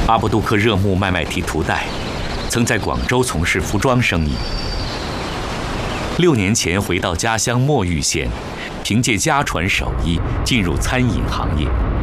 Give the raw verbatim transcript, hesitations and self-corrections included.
阿布杜克热木麦麦提图代曾在广州从事服装生意。六年前回到家乡墨玉县，凭借家传手艺进入餐饮行业。